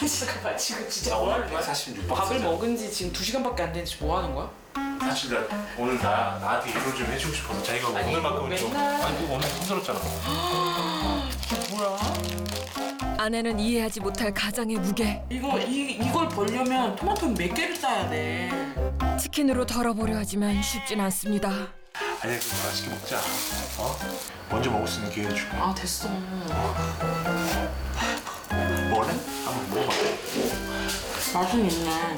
잠깐만 지금 진짜 나 뭐 오늘 하는 거야? 146 밥을 먹은 지 지금 2시간밖에 안 됐는데 뭐 하는 거야? 사실 나 오늘 나한테 이걸 좀 해주고 싶어서 자기가 아니, 오늘만큼은 좀 맨날- 아니 너 오늘 힘들었잖아. 이게 뭐야? 아내는 이해하지 못할 가장의 무게. 이걸 벌려면 토마토 몇 개를 따야 돼? 치킨으로 덜어보려 하지만 쉽진 않습니다. 아니야 그럼 맛있게 먹자. 어? 먼저 먹을 수 있는 기회 줄게. 아 됐어. 먹을래? 한번 먹어봐. 맛은 있네.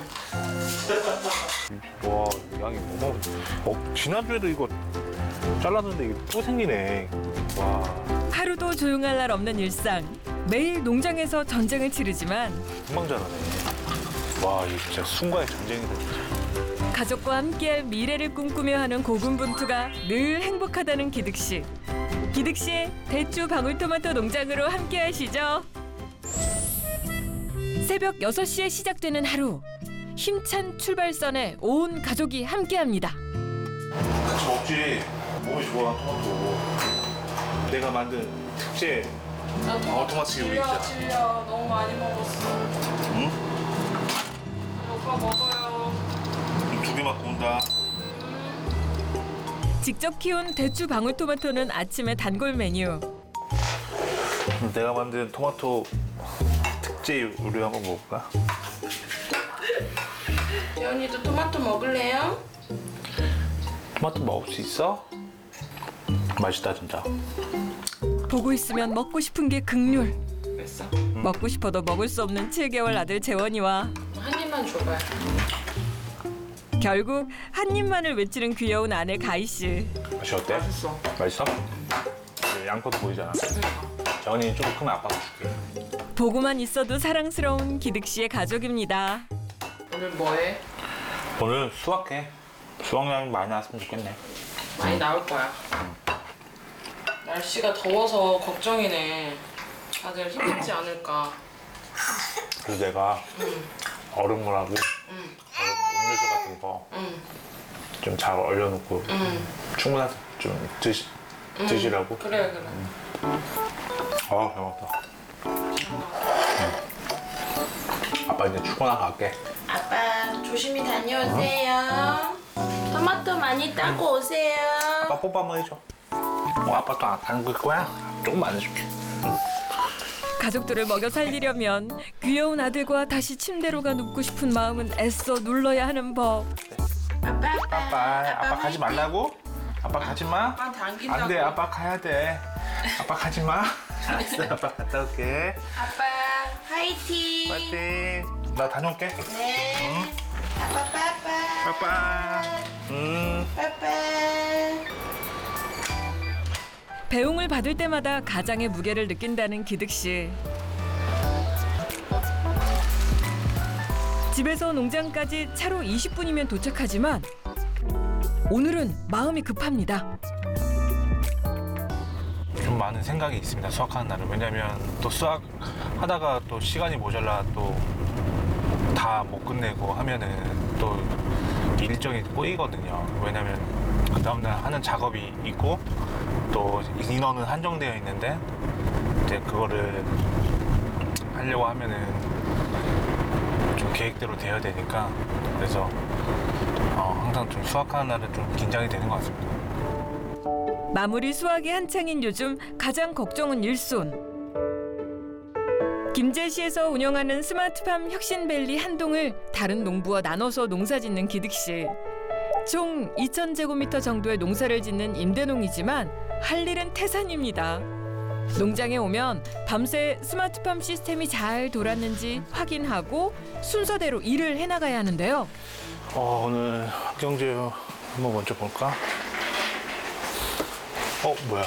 와 양이 너무 지난주에도 이거 잘랐는데 이게 또 생기네. 와 하루도 조용할 날 없는 일상. 매일 농장에서 전쟁을 치르지만 금방 자라네. 와 이거 진짜 순간의 전쟁이다. 가족과 함께할 미래를 꿈꾸며 하는 고군분투가 늘 행복하다는 기득 씨. 기득 씨의 대추 방울토마토 농장으로 함께하시죠. 새벽 6시에 시작되는 하루. 힘찬 출발선에 온 가족이 함께합니다. 같이 먹지. 몸이 좋아 토마토. 내가 만든 특제 나 토마토 요리 있잖아. 질려. 너무 많이 먹었어. 응? 오빠 먹어요. 두 개 맞고 온다. 직접 키운 대추 방울토마토는 아침에 단골 메뉴. 내가 만든 토마토 특제 요리 한번 먹을까? 재현이도 토마토 먹을래요? 토마토 먹을 수 있어? 맛있다 진짜. 보고 있으면 먹고 싶은 게 극률. 됐어. 먹고 싶어도 먹을 수 없는 7개월 아들 재원이와 한 입만 줘봐요. 결국 한 입만을 외치는 귀여운 아내 가희 씨. 맛이 어때? 맛있어. 맛있어? 양파도 보이잖아. 재원이 좀 크면 아빠가 줄게. 보고만 있어도 사랑스러운 기득 씨의 가족입니다. 오늘 뭐해? 오늘 수확해. 수확량이 많이 나왔으면 좋겠네. 많이 나올 거야. 날씨가 더워서 걱정이네. 다들 힘들지 않을까. 그래서 내가 얼음물하고 음료수 같은 거 좀 잘 얼려놓고 충분하게 좀 드시라고. 그래. 아, 잘 먹었다. 아빠 이제 출근하고 갈게. 아빠 조심히 다녀오세요. 토마토 많이 따고 오세요. 아빠 뽀뽀 한번 해줘. 아빠 또 안 담글 거야? 조금만 해줄게. 가족들을 먹여 살리려면 귀여운 아들과 다시 침대로 가 눕고 싶은 마음은 애써 눌러야 하는 법. 아빠 가지 말라고? 아빠 가지 마. 아빠 당긴다고. 안 돼, 아빠 가야 돼. 아빠 가지 마. 알았어, 아빠 갔다 올게. 아빠 화이팅. 파이팅. 나 다녀올게. 네. 아빠 빠빠. 빠빠. 빠빠. 배웅을 받을 때마다 가장의 무게를 느낀다는 기득 씨. 집에서 농장까지 차로 20분이면 도착하지만 오늘은 마음이 급합니다. 좀 많은 생각이 있습니다. 수확하는 날은. 왜냐면 또 수확하다가 또 시간이 모자라 또 다 못 끝내고 하면은 또 일정이 꼬이거든요. 왜냐면 그 다음날 하는 작업이 있고 또 인원은 한정되어 있는데 이제 그거를 하려고 하면은 좀 계획대로 돼야 되니까 그래서 항상 좀 수확하는 날은 좀 긴장이 되는 것 같습니다. 마무리 수확이 한창인 요즘 가장 걱정은 일손. 김제시에서 운영하는 스마트팜 혁신밸리 한 동을 다른 농부와 나눠서 농사짓는 기득 씨. 총 2,000제곱미터 정도의 농사를 짓는 임대농이지만 할 일은 태산입니다. 농장에 오면 밤새 스마트팜 시스템이 잘 돌았는지 확인하고 순서대로 일을 해나가야 하는데요. 오늘 환경제휴 한번 먼저 볼까? 뭐야?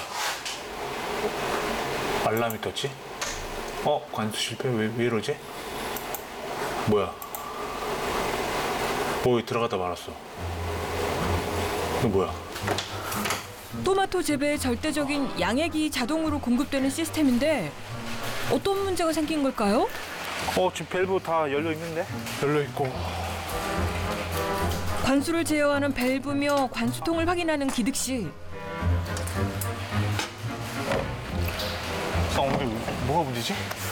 알람이 떴지? 관수 실패? 왜 이러지? 뭐야? 들어가다 말았어. 이거 뭐야? 토마토 재배에 절대적인 양액이 자동으로 공급되는 시스템인데 어떤 문제가 생긴 걸까요? 지금 밸브 다 열려 있는데? 열려 있고. 관수를 제어하는 밸브며 관수통을 확인하는 기득 씨. 오늘 뭐가 문제지?